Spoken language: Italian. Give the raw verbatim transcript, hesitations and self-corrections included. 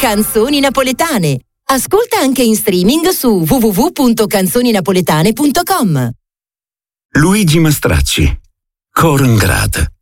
Canzoni napoletane. Ascolta anche in streaming su w w w punto canzoni napoletane punto com. Luigi Mastracci, Coro Ingrata.